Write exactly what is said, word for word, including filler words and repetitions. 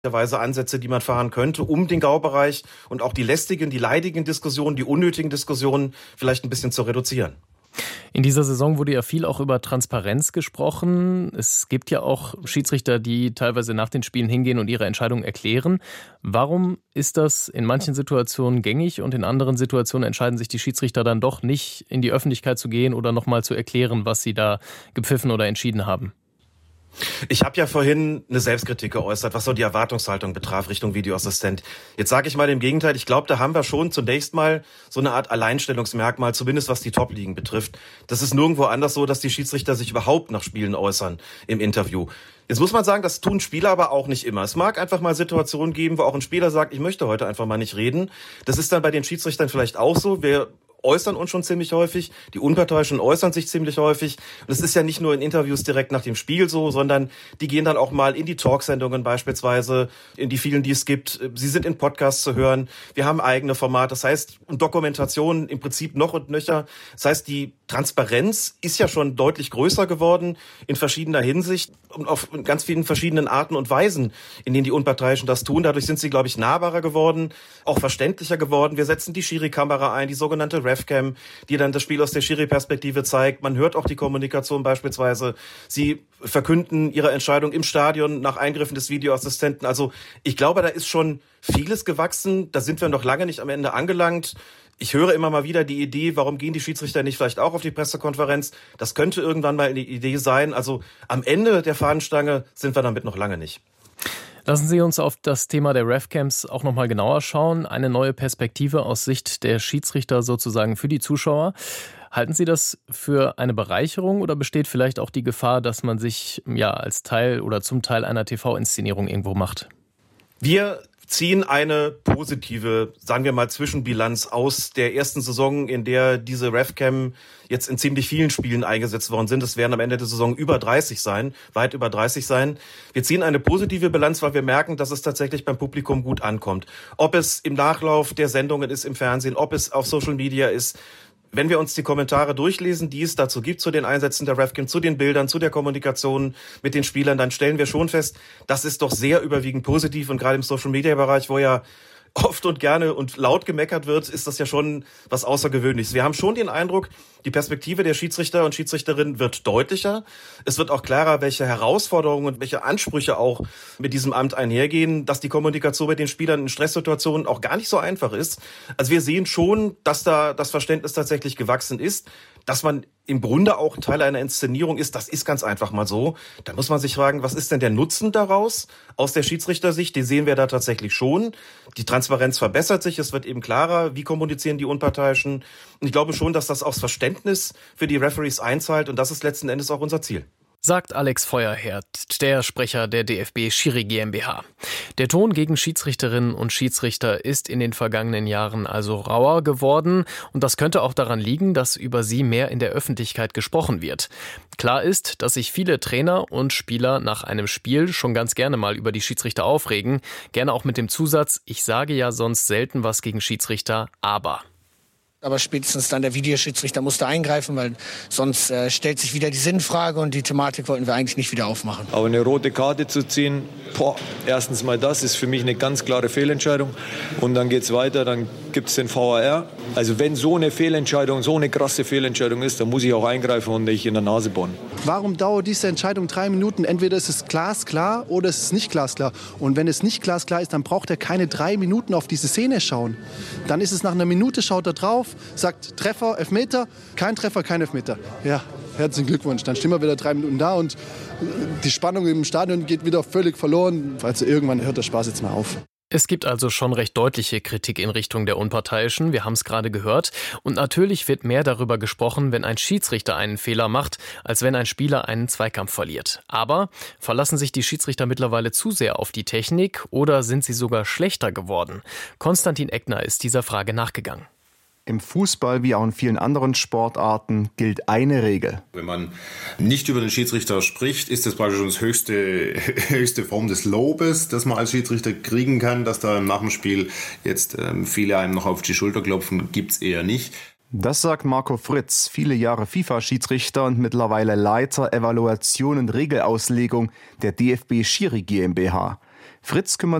Weise Ansätze, die man fahren könnte, um den Graubereich und auch die lästigen, die leidigen Diskussionen, die unnötigen Diskussionen vielleicht ein bisschen zu reduzieren. In dieser Saison wurde ja viel auch über Transparenz gesprochen. Es gibt ja auch Schiedsrichter, die teilweise nach den Spielen hingehen und ihre Entscheidung erklären. Warum ist das in manchen Situationen gängig und in anderen Situationen entscheiden sich die Schiedsrichter dann doch nicht, in die Öffentlichkeit zu gehen oder nochmal zu erklären, was sie da gepfiffen oder entschieden haben? Ich habe ja vorhin eine Selbstkritik geäußert, was so die Erwartungshaltung betraf Richtung Videoassistent. Jetzt sage ich mal im Gegenteil, ich glaube, da haben wir schon zunächst mal so eine Art Alleinstellungsmerkmal, zumindest was die Top-Ligen betrifft. Das ist nirgendwo anders so, dass die Schiedsrichter sich überhaupt nach Spielen äußern im Interview. Jetzt muss man sagen, das tun Spieler aber auch nicht immer. Es mag einfach mal Situationen geben, wo auch ein Spieler sagt, ich möchte heute einfach mal nicht reden. Das ist dann bei den Schiedsrichtern vielleicht auch so. Wir äußern uns schon ziemlich häufig, die Unparteiischen äußern sich ziemlich häufig. Und es ist ja nicht nur in Interviews direkt nach dem Spiel so, sondern die gehen dann auch mal in die Talksendungen beispielsweise, in die vielen, die es gibt. Sie sind in Podcasts zu hören. Wir haben eigene Formate, das heißt, Dokumentationen im Prinzip noch und nöcher. Das heißt, die Transparenz ist ja schon deutlich größer geworden in verschiedener Hinsicht und auf ganz vielen verschiedenen Arten und Weisen, in denen die Unparteiischen das tun. Dadurch sind sie, glaube ich, nahbarer geworden, auch verständlicher geworden. Wir setzen die Schiri-Kamera ein, die sogenannte Refcam, die dann das Spiel aus der Schiri-Perspektive zeigt. Man hört auch die Kommunikation beispielsweise. Sie verkünden ihre Entscheidung im Stadion nach Eingriffen des Videoassistenten. Also ich glaube, da ist schon vieles gewachsen. Da sind wir noch lange nicht am Ende angelangt. Ich höre immer mal wieder die Idee, warum gehen die Schiedsrichter nicht vielleicht auch auf die Pressekonferenz? Das könnte irgendwann mal eine Idee sein. Also am Ende der Fahnenstange sind wir damit noch lange nicht. Lassen Sie uns auf das Thema der Refcams auch noch mal genauer schauen. Eine neue Perspektive aus Sicht der Schiedsrichter sozusagen für die Zuschauer. Halten Sie das für eine Bereicherung oder besteht vielleicht auch die Gefahr, dass man sich ja als Teil oder zum Teil einer T V-Inszenierung irgendwo macht? Wir ziehen eine positive, sagen wir mal, Zwischenbilanz aus der ersten Saison, in der diese Refcam jetzt in ziemlich vielen Spielen eingesetzt worden sind. Es werden am Ende der Saison über dreißig sein, weit über dreißig sein. Wir ziehen eine positive Bilanz, weil wir merken, dass es tatsächlich beim Publikum gut ankommt. Ob es im Nachlauf der Sendungen ist im Fernsehen, ob es auf Social Media ist. Wenn wir uns die Kommentare durchlesen, die es dazu gibt, zu den Einsätzen der Refcam, zu den Bildern, zu der Kommunikation mit den Spielern, dann stellen wir schon fest, das ist doch sehr überwiegend positiv. Und gerade im Social-Media-Bereich, wo ja oft und gerne und laut gemeckert wird, ist das ja schon was Außergewöhnliches. Wir haben schon den Eindruck, die Perspektive der Schiedsrichter und Schiedsrichterinnen wird deutlicher. Es wird auch klarer, welche Herausforderungen und welche Ansprüche auch mit diesem Amt einhergehen, dass die Kommunikation mit den Spielern in Stresssituationen auch gar nicht so einfach ist. Also wir sehen schon, dass da das Verständnis tatsächlich gewachsen ist. Dass man im Grunde auch Teil einer Inszenierung ist, das ist ganz einfach mal so. Da muss man sich fragen, was ist denn der Nutzen daraus aus der Schiedsrichtersicht? Den sehen wir da tatsächlich schon. Die Transparenz verbessert sich, es wird eben klarer, wie kommunizieren die Unparteiischen. Und ich glaube schon, dass das aufs Verständnis für die Referees einzahlt und das ist letzten Endes auch unser Ziel. Sagt Alex Feuerherd, der Sprecher der D F B Schiri GmbH. Der Ton gegen Schiedsrichterinnen und Schiedsrichter ist in den vergangenen Jahren also rauer geworden und das könnte auch daran liegen, dass über sie mehr in der Öffentlichkeit gesprochen wird. Klar ist, dass sich viele Trainer und Spieler nach einem Spiel schon ganz gerne mal über die Schiedsrichter aufregen, gerne auch mit dem Zusatz, ich sage ja sonst selten was gegen Schiedsrichter, aber... Aber spätestens dann der Videoschiedsrichter musste eingreifen, weil sonst äh, stellt sich wieder die Sinnfrage und die Thematik wollten wir eigentlich nicht wieder aufmachen. Aber eine rote Karte zu ziehen, boah, erstens mal das ist für mich eine ganz klare Fehlentscheidung. Und dann geht's weiter, dann gibt's den V A R. Also wenn so eine Fehlentscheidung, so eine krasse Fehlentscheidung ist, dann muss ich auch eingreifen und nicht in der Nase bohren. Warum dauert diese Entscheidung drei Minuten? Entweder ist es glasklar oder es ist nicht glasklar. Und wenn es nicht glasklar ist, dann braucht er keine drei Minuten auf diese Szene schauen. Dann ist es nach einer Minute, schaut er drauf, sagt Treffer, Elfmeter, kein Treffer, kein Elfmeter. Ja, herzlichen Glückwunsch. Dann stehen wir wieder drei Minuten da und die Spannung im Stadion geht wieder völlig verloren. Also irgendwann hört der Spaß jetzt mal auf. Es gibt also schon recht deutliche Kritik in Richtung der Unparteiischen, wir haben es gerade gehört. Und natürlich wird mehr darüber gesprochen, wenn ein Schiedsrichter einen Fehler macht, als wenn ein Spieler einen Zweikampf verliert. Aber verlassen sich die Schiedsrichter mittlerweile zu sehr auf die Technik oder sind sie sogar schlechter geworden? Konstantin Eckner ist dieser Frage nachgegangen. Im Fußball wie auch in vielen anderen Sportarten gilt eine Regel. Wenn man nicht über den Schiedsrichter spricht, ist das praktisch schon die höchste, höchste Form des Lobes, das man als Schiedsrichter kriegen kann. Dass da nach dem Spiel jetzt ähm, viele einem noch auf die Schulter klopfen, gibt's eher nicht. Das sagt Marco Fritz, viele Jahre FIFA-Schiedsrichter und mittlerweile Leiter Evaluation und Regelauslegung der D F B Schiri GmbH. Fritz kümmert